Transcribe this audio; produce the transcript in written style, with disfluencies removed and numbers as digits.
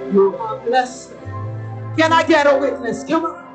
You are blessed. Can I get a witness? Come on.